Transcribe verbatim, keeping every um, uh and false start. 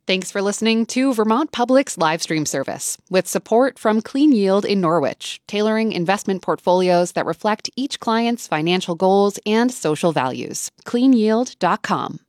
Thanks for listening to Vermont Public's live stream service, with support from Clean Yield in Norwich, tailoring investment portfolios that reflect each client's financial goals and social values. clean yield dot com.